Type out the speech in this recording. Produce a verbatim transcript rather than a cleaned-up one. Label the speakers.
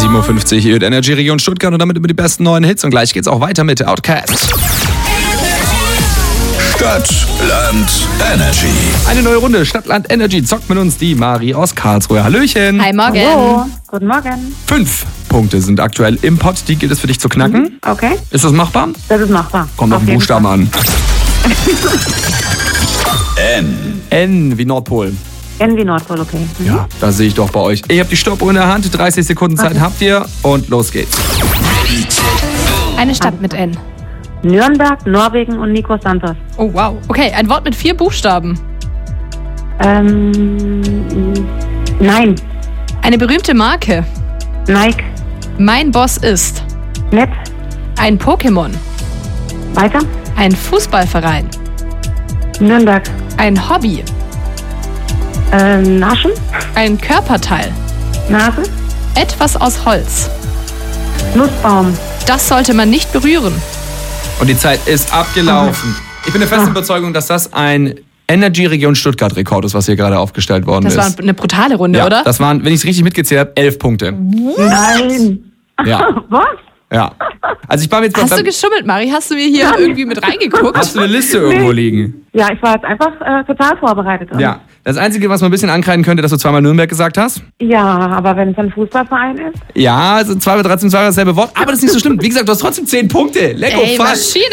Speaker 1: sieben Uhr fünfzig hier in Energy Region Stuttgart und damit über die besten neuen Hits. Und gleich geht's auch weiter mit Outkast.
Speaker 2: Stadt, Land, Energy.
Speaker 1: Eine neue Runde Stadt, Land, Energy zockt mit uns die Mari aus Karlsruhe. Hallöchen.
Speaker 3: Hi, morgen.
Speaker 4: Hallo, guten Morgen.
Speaker 1: Fünf Punkte sind aktuell im Pott. Die gilt es für dich zu knacken.
Speaker 4: Okay,
Speaker 1: Ist das machbar?
Speaker 4: das ist machbar.
Speaker 1: Kommt auf den
Speaker 4: jeden
Speaker 1: Buchstaben
Speaker 4: Fall.
Speaker 1: an.
Speaker 2: N.
Speaker 1: N wie Nordpol.
Speaker 4: N wie Nordpol, okay. Mhm.
Speaker 1: Ja, da sehe ich doch bei euch. Ihr habt die Stoppuhr in der Hand. dreißig Sekunden Zeit
Speaker 4: Okay.
Speaker 1: habt ihr. Und los geht's.
Speaker 3: Eine Stadt mit N.
Speaker 4: Nürnberg, Norwegen und Nico Santos.
Speaker 3: Oh, wow. Okay, ein Wort mit vier Buchstaben.
Speaker 4: Ähm, nein,
Speaker 3: Eine berühmte Marke.
Speaker 4: Nike,
Speaker 3: Mein Boss ist.
Speaker 4: nett,
Speaker 3: Ein Pokémon.
Speaker 4: weiter,
Speaker 3: Ein Fußballverein.
Speaker 4: Nürnberg,
Speaker 3: Ein Hobby.
Speaker 4: äh, Naschen,
Speaker 3: Ein Körperteil.
Speaker 4: Nase,
Speaker 3: Etwas aus Holz.
Speaker 4: Nussbaum,
Speaker 3: Das sollte man nicht berühren.
Speaker 1: Und die Zeit ist abgelaufen. Ich bin der festen Überzeugung, dass das ein Energy Region Stuttgart Rekord ist, was hier gerade aufgestellt worden
Speaker 3: Das
Speaker 1: ist.
Speaker 3: war eine brutale Runde,
Speaker 1: ja,
Speaker 3: oder?
Speaker 1: das waren, wenn ich es richtig mitgezählt habe, elf Punkte.
Speaker 4: nein.
Speaker 1: Ja,
Speaker 4: Was?
Speaker 1: ja. Also ich war mir jetzt
Speaker 3: Hast
Speaker 1: beim,
Speaker 3: du geschummelt, Mari? Hast du mir hier irgendwie mit reingeguckt?
Speaker 1: Hast du eine Liste irgendwo liegen?
Speaker 4: Ja, ich war jetzt einfach äh, total vorbereitet.
Speaker 1: Ja. Das Einzige, was man ein bisschen ankreiden könnte, dass du zweimal Nürnberg gesagt hast.
Speaker 4: Ja, aber wenn es ein Fußballverein ist.
Speaker 1: Ja, also zwei bei dreizehn, zwei dasselbe Wort, aber das ist nicht so schlimm. Wie gesagt, du hast trotzdem zehn Punkte. Lecko,
Speaker 3: Ey,
Speaker 1: fast.
Speaker 3: Maschine!